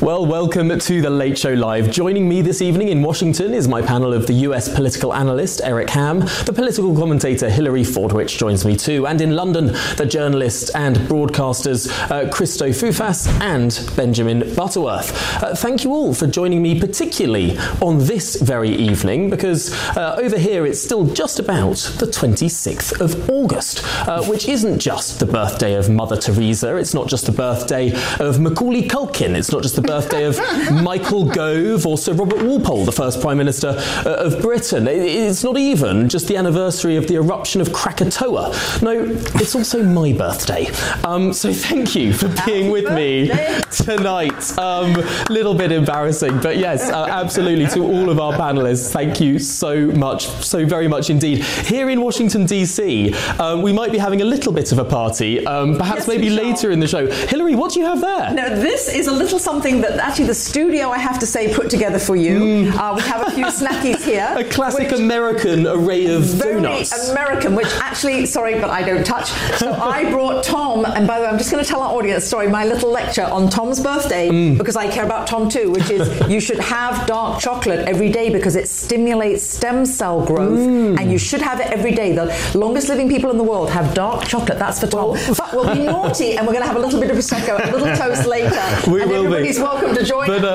Well, welcome to The Late Show Live. Joining me this evening in Washington is my panel of the US political analyst Eric Ham, the political commentator Hilary Fordwich joins me too, and in London, the journalists and broadcasters Christo Fufas and Benjamin Butterworth. Thank you all for joining me, particularly on this very evening, because over here it's still just about the 26th of August, which isn't just the birthday of Mother Teresa, it's not just the birthday of Macaulay Culkin, it's not just the birthday of Michael Gove or Sir Robert Walpole, the first Prime Minister of Britain. It's not even just the anniversary of the eruption of Krakatoa. No, it's also my birthday. So thank you for being with me tonight. Little bit embarrassing, but yes, absolutely, to all of our panellists, thank you so much, so very much indeed. Here in Washington, D.C., we might be having a little bit of a party, perhaps maybe later in the show. Hilary, what do you have there? Now, this is a little something that actually the studio, I have to say, put together for you. We have a few snackies here. A classic American array of donuts. Very American, which actually, sorry, but I don't touch. So I brought Tom, and by the way, I'm just going to tell our audience, sorry, my little lecture on Tom's birthday, because I care about Tom too, which is you should have dark chocolate every day because it stimulates stem cell growth, and you should have it every day. The longest living people in the world have dark chocolate. That's for Tom. But we'll be naughty, and we're going to have a little bit of Prosecco, a little toast later. We will everybody's be. Welcome to join but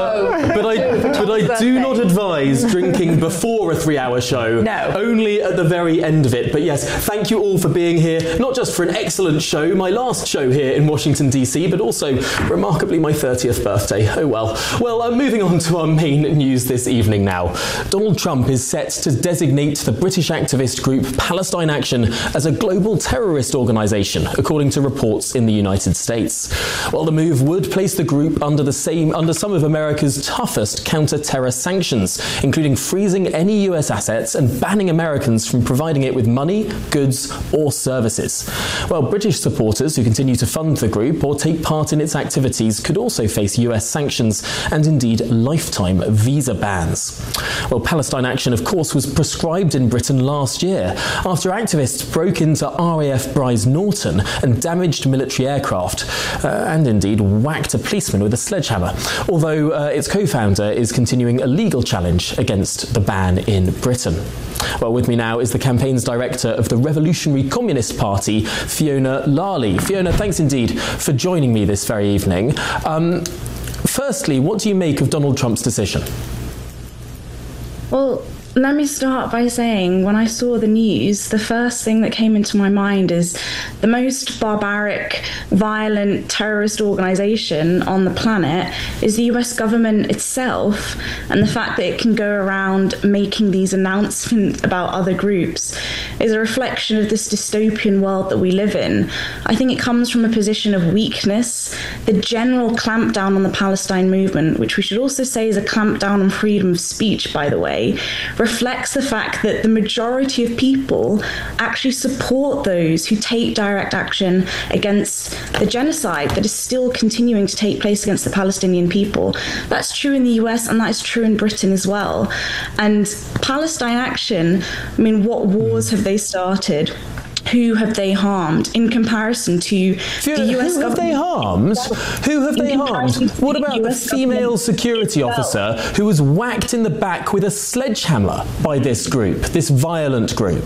I do not advise drinking before a 3-hour show. No. Only at the very end of it. But yes, thank you all for being here, not just for an excellent show, my last show here in Washington, D.C., but also, remarkably, my 30th birthday. Oh well. Well, moving on to our main news this evening now. Donald Trump is set to designate the British activist group Palestine Action as a global terrorist organisation, according to reports in the United States. Well, the move would place the group under some of America's toughest counter-terror sanctions, including freezing any US assets and banning Americans from providing it with money, goods or services. Well, British supporters who continue to fund the group or take part in its activities could also face US sanctions and indeed lifetime visa bans. Well, Palestine Action, of course, was proscribed in Britain last year after activists broke into RAF Brize Norton and damaged military aircraft and indeed whacked a policeman with a sledgehammer, although its co-founder is continuing a legal challenge against the ban in Britain. Well, with me now is the campaign's director of the Revolutionary Communist Party, Fiona Lally. Fiona, thanks indeed for joining me this very evening. Firstly, what do you make of Donald Trump's decision? Well, let me start by saying, when I saw the news, the first thing that came into my mind is the most barbaric, violent terrorist organisation on the planet is the US government itself, and the fact that it can go around making these announcements about other groups is a reflection of this dystopian world that we live in. I think it comes from a position of weakness. The general clampdown on the Palestine movement, which we should also say is a clampdown on freedom of speech, by the way, reflects the fact that the majority of people actually support those who take direct action against the genocide that is still continuing to take place against the Palestinian people. That's true in the US and that is true in Britain as well. And Palestine Action, I mean, what wars have they started? Who have they harmed in comparison to the US government? Who have they harmed? Who have they harmed? What about the female security officer who was whacked in the back with a sledgehammer by this group, this violent group?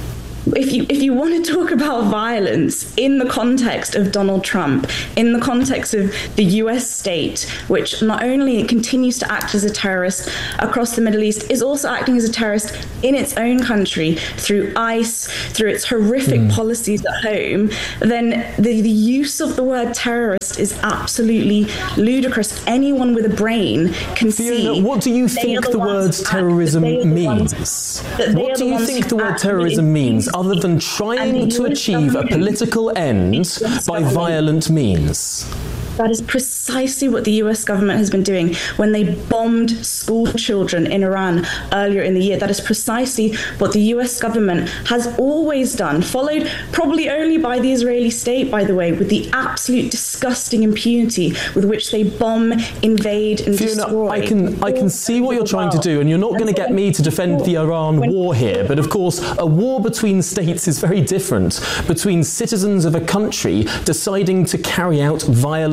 If you want to talk about violence in the context of Donald Trump, in the context of the US state, which not only continues to act as a terrorist across the Middle East, is also acting as a terrorist in its own country through ICE, through its horrific policies at home, then the use of the word terrorist is absolutely ludicrous. Anyone with a brain can see. What do you think the word terrorism means? What do you think the word terrorism means, other than trying to achieve a political end by violent means? That is precisely what the US government has been doing when they bombed school children in Iran earlier in the year. That is precisely what the US government has always done, followed probably only by the Israeli state, by the way, with the absolute disgusting impunity with which they bomb, invade and destroy. I can see what you're trying to do, and you're not going to get me to defend the Iran war here, but of course a war between states is very different, between citizens of a country deciding to carry out violent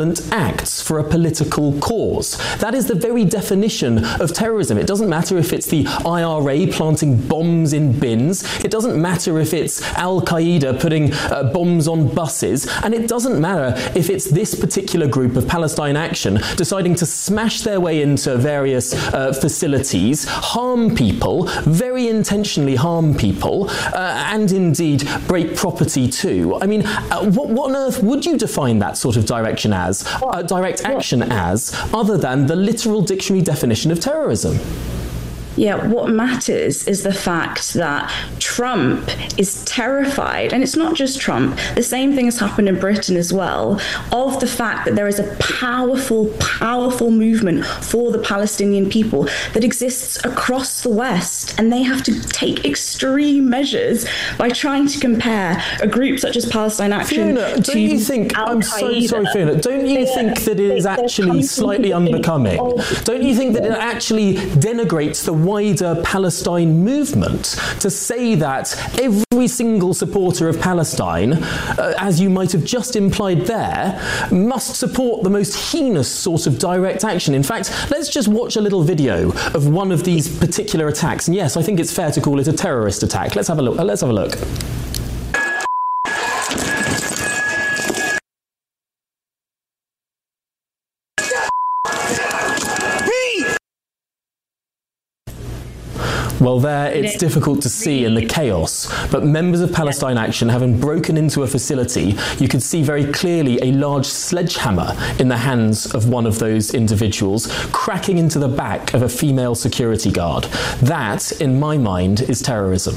violent acts for a political cause. That is the very definition of terrorism. It doesn't matter if it's the IRA planting bombs in bins, it doesn't matter if it's Al-Qaeda putting bombs on buses, and it doesn't matter if it's this particular group of Palestine Action deciding to smash their way into various facilities, harm people, very intentionally harm people, and indeed break property too. I mean, what on earth would you define that sort of direct action as, other than the literal dictionary definition of terrorism? Yeah, what matters is the fact that Trump is terrified, and it's not just Trump, the same thing has happened in Britain as well, of the fact that there is a powerful, powerful movement for the Palestinian people that exists across the West, and they have to take extreme measures by trying to compare a group such as Palestine Action Fiona, don't you think, I'm so sorry, Fiona, don't you think that it is actually slightly unbecoming? Don't you think that it actually denigrates the wider Palestine movement to say that every single supporter of Palestine, as you might have just implied there, must support the most heinous sort of direct action? In fact, let's just watch a little video of one of these particular attacks. And yes, I think it's fair to call it a terrorist attack. Let's have a look. Let's have a look. Well, there it's difficult to see in the chaos, but members of Palestine Action, having broken into a facility, you could see very clearly a large sledgehammer in the hands of one of those individuals, cracking into the back of a female security guard. That, in my mind, is terrorism.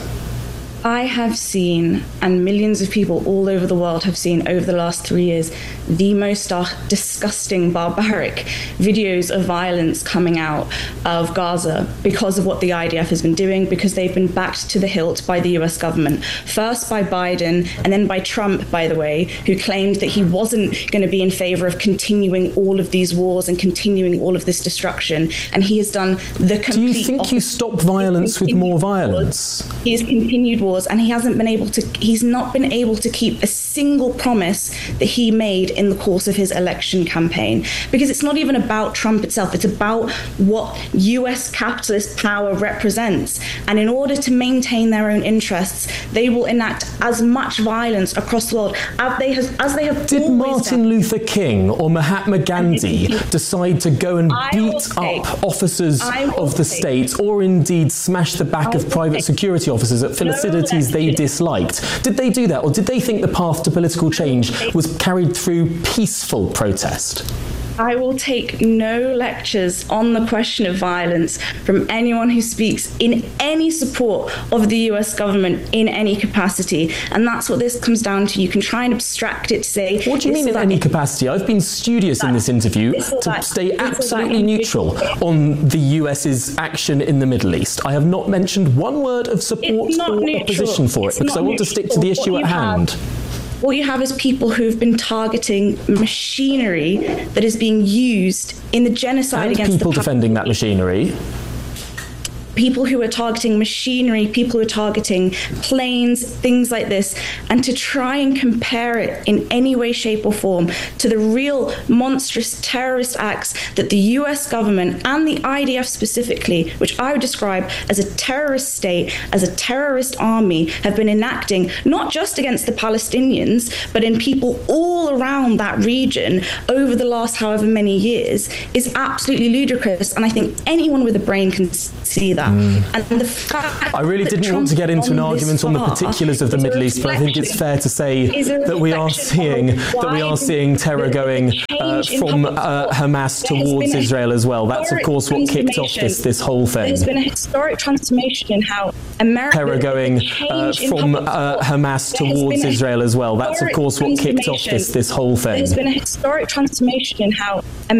I have seen, and millions of people all over the world have seen over the last 3 years, the most disgusting, barbaric videos of violence coming out of Gaza because of what the IDF has been doing, because they've been backed to the hilt by the US government. First by Biden, and then by Trump, by the way, who claimed that he wasn't going to be in favor of continuing all of these wars and continuing all of this destruction. And he has done the complete Do you think opposite. You stop violence with more violence? He has continued wars, and he's not been able to keep a single promise that he made in the course of his election campaign. Because it's not even about Trump itself, it's about what US capitalist power represents. And in order to maintain their own interests, they will enact as much violence across the world as they have Did Martin Luther King or Mahatma Gandhi decide to go and beat up officers of the state, or indeed smash the back of private security officers at facilities they disliked? Did they do that, or did they think the path to political change was carried through peaceful protest? I will take no lectures on the question of violence from anyone who speaks in any support of the US government in any capacity. And that's what this comes down to. You can try and abstract it to say... What do you mean in any capacity? I've been studious in this interview to stay absolutely neutral on the US's action in the Middle East. I have not mentioned one word of support or opposition for it, because I want to stick to the issue at hand. What you have is people who've been targeting machinery that is being used in the genocide against people defending that machinery. People who are targeting machinery, people who are targeting planes, things like this, and to try and compare it in any way, shape or form to the real monstrous terrorist acts that the US government and the IDF specifically, which I would describe as a terrorist state, as a terrorist army, have been enacting, not just against the Palestinians, but in people all around that region over the last however many years, is absolutely ludicrous. And I think anyone with a brain can see that. And the fact I really didn't want to get into an argument on the particulars of the Middle East, but I think it's fair to say that we are seeing terror going from Hamas towards Israel as well. That's of course what kicked off this whole thing. There's been a historic transformation in how America terror going from Hamas towards Israel as well. That's of course what kicked off this whole thing. There's been a historic transformation in how